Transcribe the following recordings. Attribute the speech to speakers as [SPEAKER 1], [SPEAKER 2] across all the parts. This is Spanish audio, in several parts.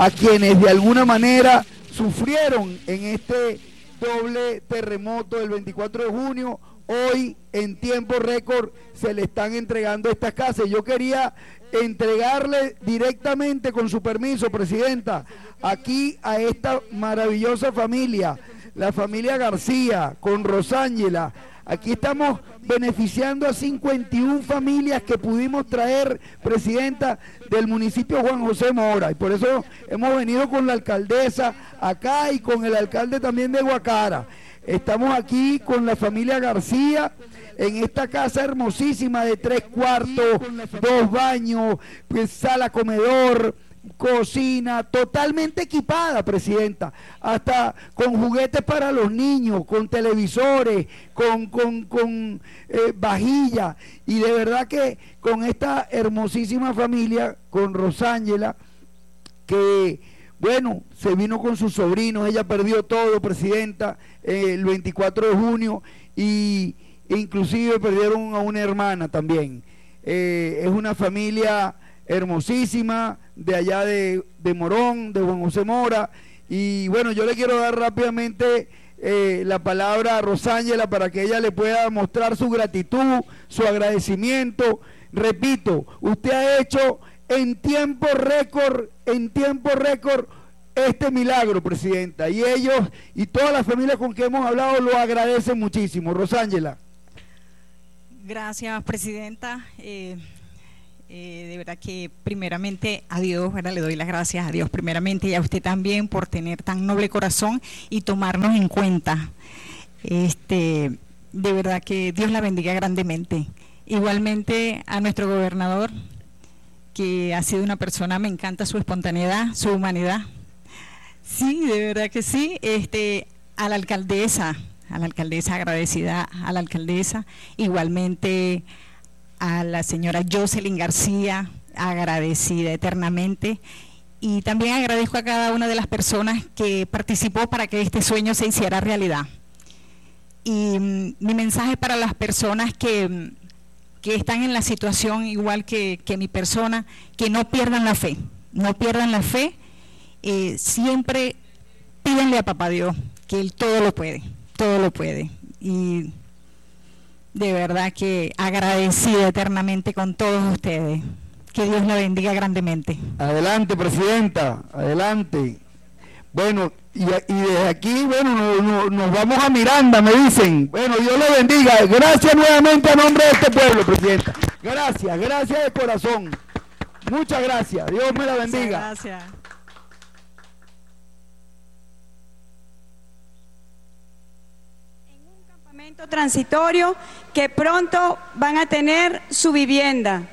[SPEAKER 1] a quienes de alguna manera sufrieron en este doble terremoto del 24 de junio. Hoy en tiempo récord se le están entregando estas casas. Yo quería entregarle directamente, con su permiso, Presidenta, aquí a esta maravillosa familia, la familia García, con Rosángela. Aquí estamos beneficiando a 51 familias que pudimos traer, Presidenta, del municipio Juan José Mora, y por eso hemos venido con la alcaldesa acá y con el alcalde también de Guacara. Estamos aquí con la familia García en esta casa hermosísima de 3 cuartos, 2 baños, pues, sala, comedor, cocina, totalmente equipada, Presidenta, hasta con juguetes para los niños, con televisores, con vajilla, y de verdad que con esta hermosísima familia, con Rosángela, que bueno, se vino con sus sobrinos, ella perdió todo, Presidenta, el 24 de junio, e inclusive perdieron a una hermana también. Es una familia hermosísima, de allá de Morón, de Juan José Mora, y bueno, yo le quiero dar rápidamente la palabra a Rosángela para que ella le pueda mostrar su gratitud, su agradecimiento. Repito, usted ha hecho en tiempo récord, este milagro, Presidenta, y ellos y todas las familias con que hemos hablado lo agradecen muchísimo. Rosángela.
[SPEAKER 2] Gracias, Presidenta. De verdad que primeramente a Dios, ¿verdad? Le doy las gracias a Dios primeramente, y a usted también por tener tan noble corazón y tomarnos en cuenta. De verdad que Dios la bendiga grandemente. Igualmente a nuestro gobernador, que ha sido una persona, me encanta su espontaneidad, su humanidad. Sí, de verdad que sí. A la alcaldesa, agradecida a la alcaldesa, igualmente a la señora Jocelyn García, agradecida eternamente, y también agradezco a cada una de las personas que participó para que este sueño se hiciera realidad. Y mi mensaje para las personas que están en la situación igual que mi persona, que no pierdan la fe, siempre pídanle a Papá Dios, que Él todo lo puede, y de verdad que agradecido eternamente con todos ustedes. Que Dios la bendiga grandemente.
[SPEAKER 1] Adelante, Presidenta, adelante. Bueno, y desde aquí, bueno, nos vamos a Miranda, me dicen. Bueno, Dios la bendiga. Gracias nuevamente a nombre de este pueblo, Presidenta. Gracias de corazón. Muchas gracias. Dios me la bendiga.
[SPEAKER 2] Gracias.
[SPEAKER 3] Transitorio que pronto van a tener su vivienda.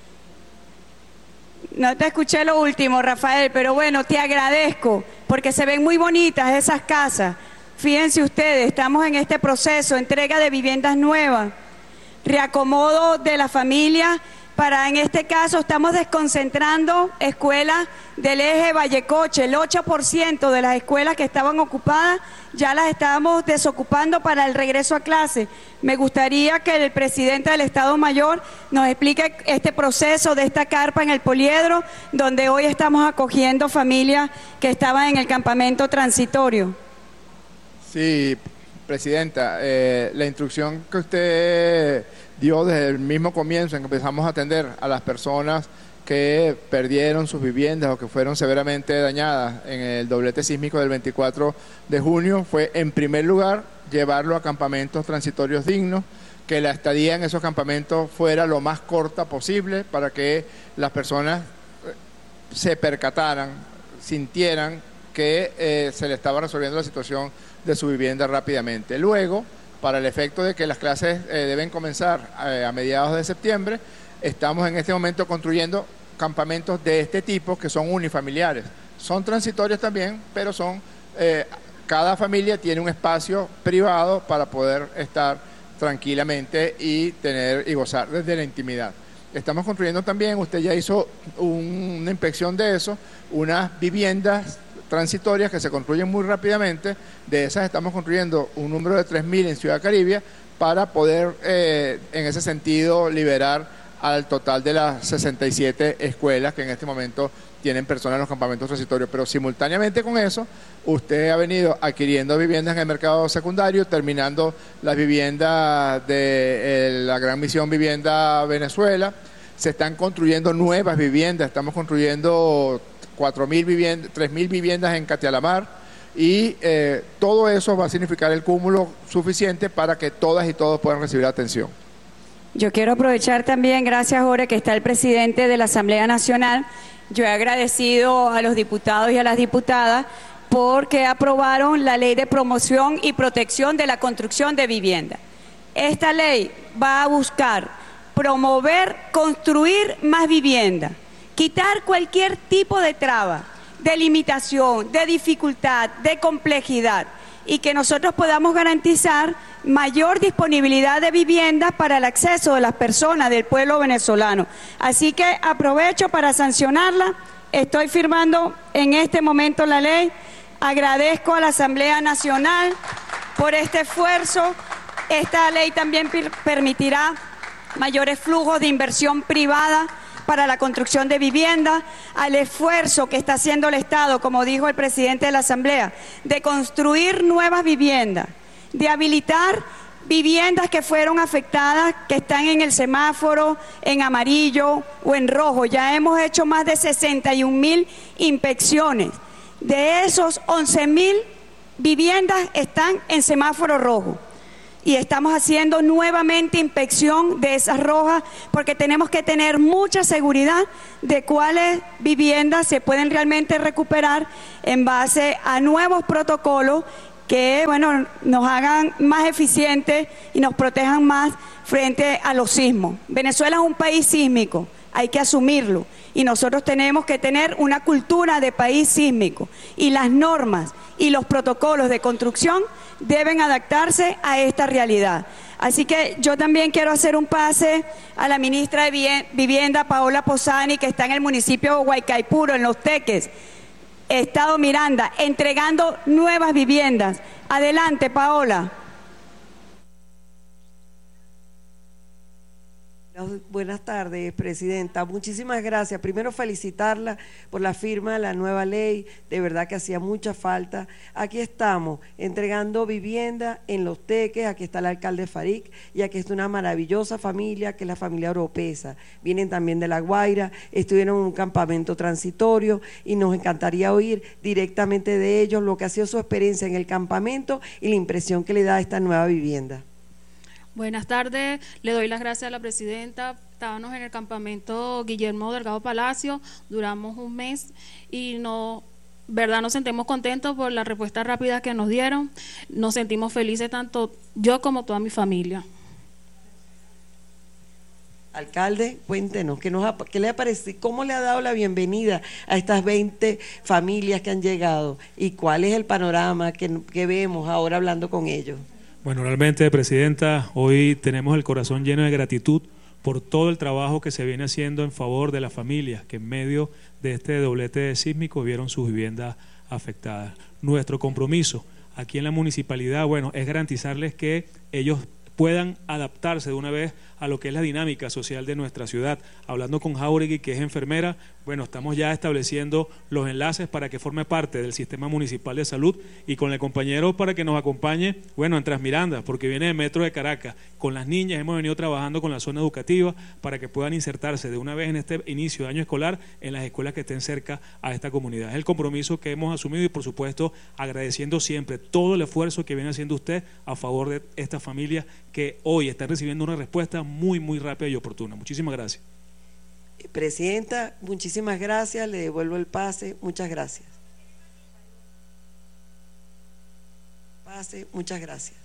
[SPEAKER 3] No te escuché lo último, Rafael, pero bueno, te agradezco porque se ven muy bonitas esas casas. Fíjense ustedes, estamos en este proceso, entrega de viviendas nuevas, reacomodo de la familia. En este caso estamos desconcentrando escuelas del eje Vallecoche. El 8% de las escuelas que estaban ocupadas ya las estábamos desocupando para el regreso a clase. Me gustaría que el presidente del Estado Mayor nos explique este proceso de esta carpa en el Poliedro, donde hoy estamos acogiendo familias que estaban en el campamento transitorio.
[SPEAKER 4] Sí, Presidenta, la instrucción que usted dio desde el mismo comienzo en que empezamos a atender a las personas que perdieron sus viviendas o que fueron severamente dañadas en el doblete sísmico del 24 de junio fue, en primer lugar, llevarlo a campamentos transitorios dignos, que la estadía en esos campamentos fuera lo más corta posible para que las personas se percataran, sintieran que se le estaba resolviendo la situación de su vivienda rápidamente. Luego, para el efecto de que las clases deben comenzar a mediados de septiembre, estamos en este momento construyendo campamentos de este tipo que son unifamiliares. Son transitorios también, pero cada familia tiene un espacio privado para poder estar tranquilamente y gozar desde la intimidad. Estamos construyendo también, usted ya hizo una inspección de eso, unas viviendas transitorias que se construyen muy rápidamente. De esas estamos construyendo un número de 3.000 en Ciudad Caribia para poder en ese sentido liberar al total de las 67 escuelas que en este momento tienen personas en los campamentos transitorios. Pero simultáneamente con eso, usted ha venido adquiriendo viviendas en el mercado secundario, terminando las viviendas de la Gran Misión Vivienda Venezuela. Se están construyendo nuevas viviendas, estamos construyendo 4.000 viviendas, 3.000 viviendas en Catialamar, y todo eso va a significar el cúmulo suficiente para que todas y todos puedan recibir atención.
[SPEAKER 3] Yo quiero aprovechar también, gracias Jorge, que está el presidente de la Asamblea Nacional. Yo he agradecido a los diputados y a las diputadas porque aprobaron la Ley de Promoción y Protección de la Construcción de Vivienda. Esta ley va a buscar promover, construir más vivienda, quitar cualquier tipo de traba, de limitación, de dificultad, de complejidad, y que nosotros podamos garantizar mayor disponibilidad de vivienda para el acceso de las personas del pueblo venezolano. Así que aprovecho para sancionarla. Estoy firmando en este momento la ley. Agradezco a la Asamblea Nacional por este esfuerzo. Esta ley también permitirá mayores flujos de inversión privada para la construcción de vivienda, al esfuerzo que está haciendo el Estado, como dijo el presidente de la Asamblea, de construir nuevas viviendas, de habilitar viviendas que fueron afectadas, que están en el semáforo en amarillo o en rojo. Ya hemos hecho más de 61.000 inspecciones. De esos, 11.000 viviendas están en semáforo rojo. Y estamos haciendo nuevamente inspección de esas rojas porque tenemos que tener mucha seguridad de cuáles viviendas se pueden realmente recuperar en base a nuevos protocolos que, bueno, nos hagan más eficientes y nos protejan más frente a los sismos. Venezuela es un país sísmico, hay que asumirlo, y nosotros tenemos que tener una cultura de país sísmico, y las normas y los protocolos de construcción deben adaptarse a esta realidad. Así que yo también quiero hacer un pase a la ministra de Vivienda, Paola Posani, que está en el municipio de Huaycaipuro, en Los Teques, Estado Miranda, entregando nuevas viviendas. Adelante, Paola.
[SPEAKER 5] Buenas tardes, Presidenta. Muchísimas gracias. Primero, felicitarla por la firma de la nueva ley. De verdad que hacía mucha falta. Aquí estamos, entregando vivienda en Los Teques. Aquí está el alcalde Farid y aquí está una maravillosa familia, que es la familia Oropesa. Vienen también de La Guaira, estuvieron en un campamento transitorio y nos encantaría oír directamente de ellos lo que ha sido su experiencia en el campamento y la impresión que le da esta nueva vivienda.
[SPEAKER 6] Buenas tardes, le doy las gracias a la presidenta. Estábamos en el campamento Guillermo Delgado Palacio, duramos un mes y nos sentimos contentos por la respuesta rápida que nos dieron. Nos sentimos felices tanto yo como toda mi familia.
[SPEAKER 5] Alcalde, cuéntenos, ¿qué le ha parecido? ¿Cómo le ha dado la bienvenida a estas 20 familias que han llegado? ¿Y cuál es el panorama que vemos ahora hablando con ellos?
[SPEAKER 7] Bueno, realmente, Presidenta, hoy tenemos el corazón lleno de gratitud por todo el trabajo que se viene haciendo en favor de las familias que en medio de este doblete sísmico vieron sus viviendas afectadas. Nuestro compromiso aquí en la municipalidad, bueno, es garantizarles que ellos puedan adaptarse de una vez a lo que es la dinámica social de nuestra ciudad. Hablando con Jauregui, que es enfermera, bueno, estamos ya estableciendo los enlaces para que forme parte del sistema municipal de salud, y con el compañero para que nos acompañe, bueno, en Transmiranda, porque viene de Metro de Caracas. Con las niñas hemos venido trabajando con la zona educativa para que puedan insertarse de una vez en este inicio de año escolar en las escuelas que estén cerca a esta comunidad. Es el compromiso que hemos asumido y, por supuesto, agradeciendo siempre todo el esfuerzo que viene haciendo usted a favor de estas familias que hoy están recibiendo una respuesta muy, muy rápida y oportuna. Muchísimas gracias.
[SPEAKER 5] Presidenta, muchísimas gracias, le devuelvo el pase, muchas gracias. Muchas gracias.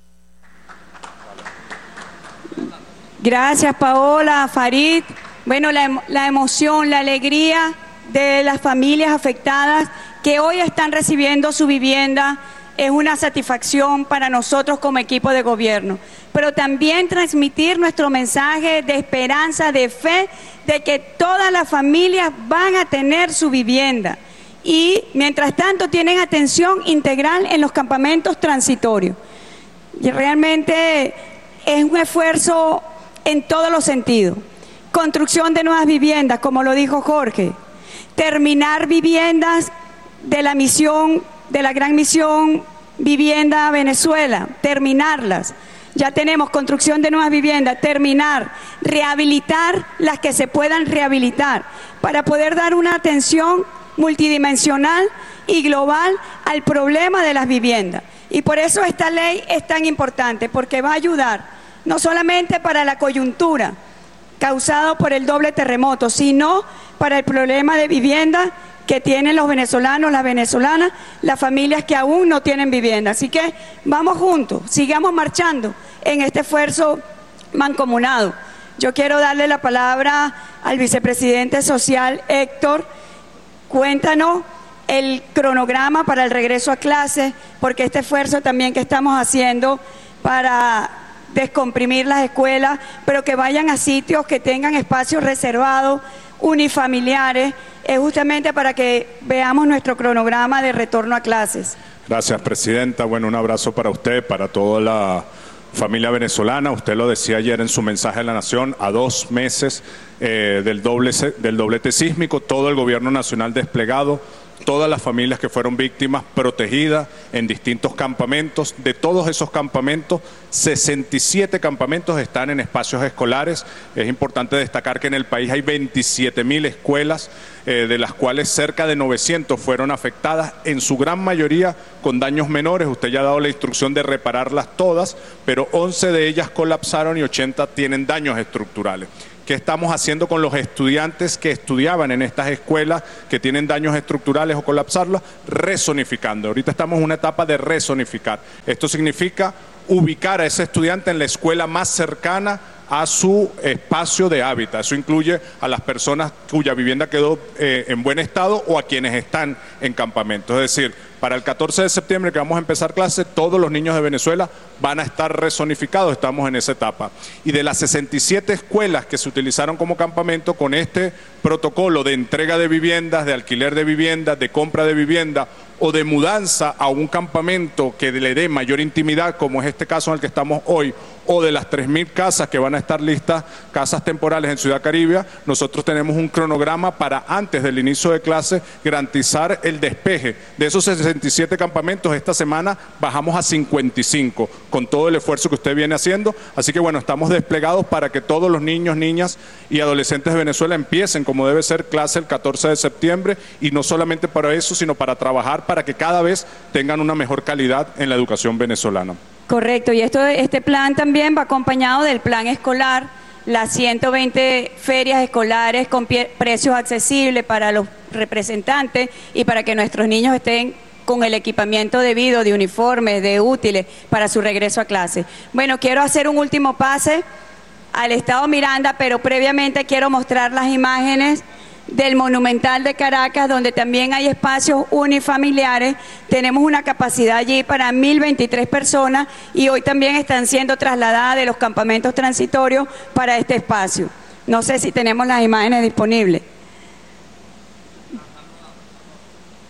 [SPEAKER 3] Gracias, Paola, Farid. Bueno, la emoción, la alegría de las familias afectadas que hoy están recibiendo su vivienda es una satisfacción para nosotros como equipo de gobierno, pero también transmitir nuestro mensaje de esperanza, de fe, de que todas las familias van a tener su vivienda y mientras tanto tienen atención integral en los campamentos transitorios. Y realmente es un esfuerzo en todos los sentidos. construcción de nuevas viviendas, como lo dijo Jorge, terminar viviendas de la misión, de la gran misión Vivienda Venezuela, terminarlas. Ya tenemos construcción de nuevas viviendas, terminar, rehabilitar las que se puedan rehabilitar, para poder dar una atención multidimensional y global al problema de las viviendas. Y por eso esta ley es tan importante, porque va a ayudar no solamente para la coyuntura causado por el doble terremoto, sino para el problema de vivienda que tienen los venezolanos, las venezolanas, las familias que aún no tienen vivienda. Así que vamos juntos, sigamos marchando en este esfuerzo mancomunado. Yo quiero darle la palabra al vicepresidente social, Héctor. Cuéntanos el cronograma para el regreso a clase, porque este esfuerzo también que estamos haciendo para descomprimir las escuelas, pero que vayan a sitios que tengan espacios reservados, unifamiliares, es justamente para que veamos nuestro cronograma de retorno a clases.
[SPEAKER 8] Gracias, presidenta. Bueno, un abrazo para usted, para toda la familia venezolana. Usted lo decía ayer en su mensaje a la Nación, a 2 meses del doblete sísmico, todo el gobierno nacional desplegado, todas las familias que fueron víctimas protegidas en distintos campamentos. De todos esos campamentos, 67 campamentos están en espacios escolares. Es importante destacar que en el país hay 27.000 escuelas, de las cuales cerca de 900 fueron afectadas, en su gran mayoría con daños menores. Usted ya ha dado la instrucción de repararlas todas, pero 11 de ellas colapsaron y 80 tienen daños estructurales. ¿Qué estamos haciendo con los estudiantes que estudiaban en estas escuelas que tienen daños estructurales o colapsarlas? Rezonificando. Ahorita estamos en una etapa de rezonificar. Esto significa ubicar a ese estudiante en la escuela más cercana a su espacio de hábitat. Eso incluye a las personas cuya vivienda quedó en buen estado o a quienes están en campamento. Es decir, para el 14 de septiembre que vamos a empezar clase, todos los niños de Venezuela van a estar rezonificados, estamos en esa etapa. Y de las 67 escuelas que se utilizaron como campamento, con este protocolo de entrega de viviendas, de alquiler de viviendas, de compra de vivienda o de mudanza a un campamento que le dé mayor intimidad, como es este caso en el que estamos hoy, o de las 3.000 casas que van a estar listas, casas temporales en Ciudad Caribe, nosotros tenemos un cronograma para antes del inicio de clase garantizar el despeje. De esos 67 campamentos, esta semana bajamos a 55, con todo el esfuerzo que usted viene haciendo. Así que bueno, estamos desplegados para que todos los niños, niñas y adolescentes de Venezuela empiecen como debe ser clase el 14 de septiembre, y no solamente para eso, sino para trabajar para que cada vez tengan una mejor calidad en la educación venezolana.
[SPEAKER 3] Correcto, y este plan también va acompañado del plan escolar, las 120 ferias escolares con precios accesibles para los representantes y para que nuestros niños estén con el equipamiento debido de uniformes, de útiles para su regreso a clase. Bueno, quiero hacer un último pase al Estado Miranda, pero previamente quiero mostrar las imágenes del Monumental de Caracas, donde también hay espacios unifamiliares. Tenemos una capacidad allí para 1.023 personas y hoy también están siendo trasladadas de los campamentos transitorios para este espacio. No sé si tenemos las imágenes disponibles.